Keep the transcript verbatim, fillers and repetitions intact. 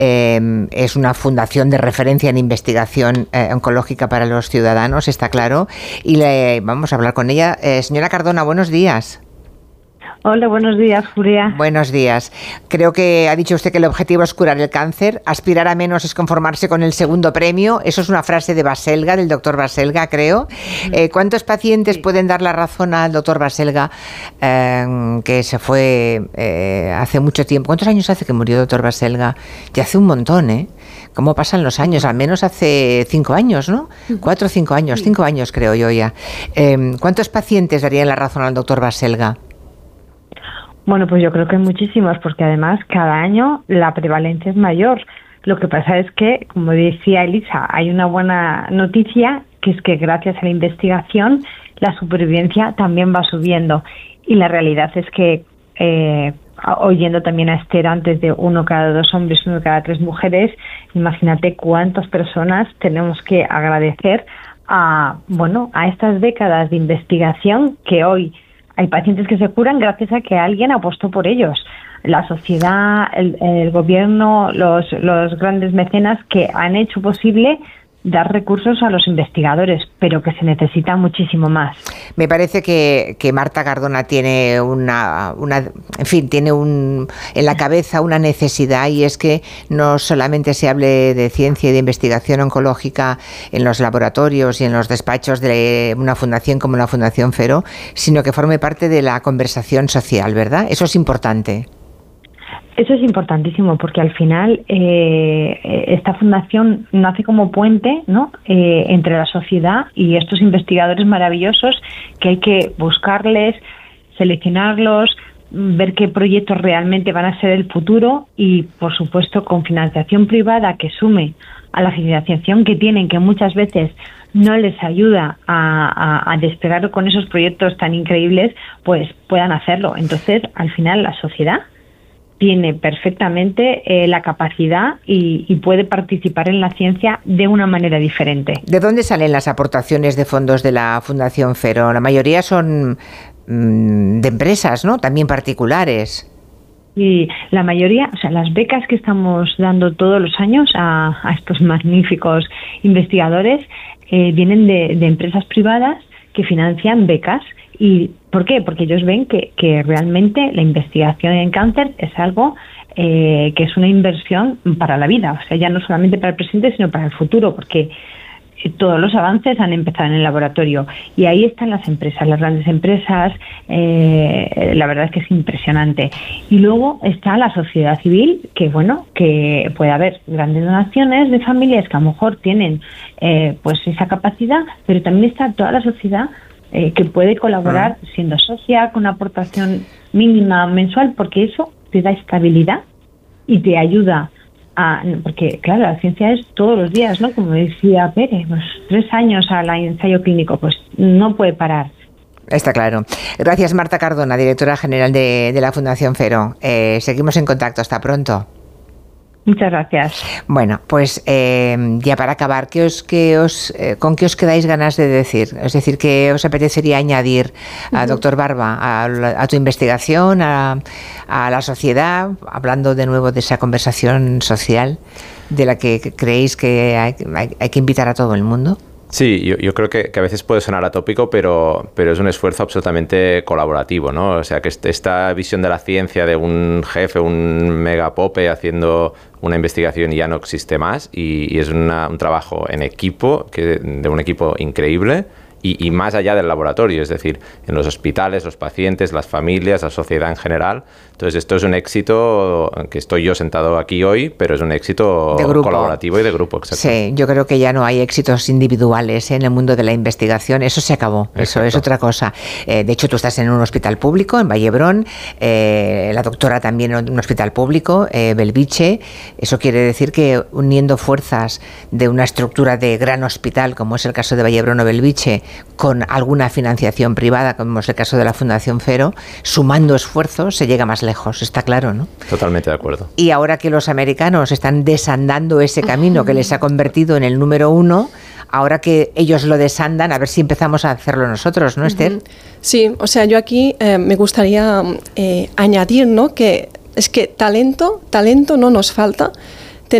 eh, es una fundación de referencia en investigación eh, oncológica para los ciudadanos, está claro, y le, vamos a hablar con ella. Eh, señora Cardona, buenos días. Hola, buenos días, Julia. Buenos días. Creo que ha dicho usted que el objetivo es curar el cáncer. Aspirar a menos es conformarse con el segundo premio. Eso es una frase de Baselga, del doctor Baselga, creo. Eh, ¿Cuántos pacientes sí. pueden dar la razón al doctor Baselga, eh, que se fue eh, hace mucho tiempo? ¿Cuántos años hace que murió el doctor Baselga? Ya hace un montón, ¿eh? ¿Cómo pasan los años? Al menos hace cinco años, ¿no? Cuatro o cinco años, sí. cinco años creo yo ya. Eh, ¿Cuántos pacientes darían la razón al doctor Baselga? Bueno, pues yo creo que muchísimos, porque además cada año la prevalencia es mayor. Lo que pasa es que, como decía Elisa, hay una buena noticia, que es que gracias a la investigación la supervivencia también va subiendo. Y la realidad es que, eh, oyendo también a Esther antes de uno cada dos hombres, uno cada tres mujeres, imagínate cuántas personas tenemos que agradecer a, bueno, a estas décadas de investigación que hoy hay pacientes que se curan gracias a que alguien apostó por ellos. La sociedad, el, el gobierno, los, los grandes mecenas que han hecho posible dar recursos a los investigadores, pero que se necesita muchísimo más. Me parece que, que Marta Cardona tiene una, una, en fin, tiene un, en la cabeza una necesidad, y es que no solamente se hable de ciencia y de investigación oncológica en los laboratorios y en los despachos de una fundación como la Fundación Fero, sino que forme parte de la conversación social, ¿verdad? Eso es importante. Eso es importantísimo, porque al final eh, esta fundación nace como puente, ¿no?, eh, entre la sociedad y estos investigadores maravillosos, que hay que buscarles, seleccionarlos, ver qué proyectos realmente van a ser el futuro y, por supuesto, con financiación privada que sume a la financiación que tienen, que muchas veces no les ayuda a, a, a despegar con esos proyectos tan increíbles, pues puedan hacerlo. Entonces, al final, la sociedad tiene perfectamente eh, la capacidad y, y puede participar en la ciencia de una manera diferente. ¿De dónde salen las aportaciones de fondos de la Fundación Fero? La mayoría son mmm, de empresas, ¿no? También particulares. Y la mayoría, o sea, las becas que estamos dando todos los años a, a estos magníficos investigadores eh, vienen de, de empresas privadas que financian becas. ¿Y por qué? Porque ellos ven que, que realmente la investigación en cáncer es algo eh, que es una inversión para la vida, o sea, ya no solamente para el presente, sino para el futuro, porque todos los avances han empezado en el laboratorio y ahí están las empresas, las grandes empresas, eh, la verdad es que es impresionante. Y luego está la sociedad civil, que bueno, que puede haber grandes donaciones de familias que a lo mejor tienen eh, pues esa capacidad, pero también está toda la sociedad Eh, que puede colaborar siendo socia con una aportación mínima mensual, porque eso te da estabilidad y te ayuda a, porque claro, la ciencia es todos los días, ¿no? Como decía Pere, pues tres años al ensayo clínico, pues no puede parar. Está claro. Gracias, Marta Cardona, directora general de, de la Fundación Fero. Eh, seguimos en contacto. Hasta pronto. Muchas gracias. Bueno, pues eh, ya para acabar, ¿qué os, qué os, eh, ¿con qué os quedáis ganas de decir? Es decir, ¿qué os apetecería añadir, a, uh-huh. doctor Barba, a, a tu investigación, a, a la sociedad, hablando de nuevo de esa conversación social de la que creéis que hay, hay, hay que invitar a todo el mundo? Sí, yo, yo creo que, que a veces puede sonar atópico, pero, pero es un esfuerzo absolutamente colaborativo, ¿no? O sea, que esta visión de la ciencia de un jefe, un megapope haciendo una investigación ya no existe más y, y es una, un trabajo en equipo, que, de un equipo increíble y, y más allá del laboratorio, es decir, en los hospitales, los pacientes, las familias, la sociedad en general. Entonces, esto es un éxito que estoy yo sentado aquí hoy, pero es un éxito colaborativo y de grupo. Exacto. Sí, yo creo que ya no hay éxitos individuales ¿eh? en el mundo de la investigación. Eso se acabó. Exacto. Eso es otra cosa. Eh, de hecho, tú estás en un hospital público, en Vallebrón, eh, la doctora también en un hospital público, eh, Belviche. Eso quiere decir que uniendo fuerzas de una estructura de gran hospital, como es el caso de Vallebrón o Belviche, con alguna financiación privada, como es el caso de la Fundación Fero, sumando esfuerzos se llega más lejos, está claro, ¿no? Totalmente de acuerdo. Y ahora que los americanos están desandando ese camino que les ha convertido en el número uno, ahora que ellos lo desandan, a ver si empezamos a hacerlo nosotros, ¿no, Esther? Uh-huh. Sí, o sea, yo aquí eh, me gustaría eh, añadir, ¿no?, que es que talento, talento no nos falta,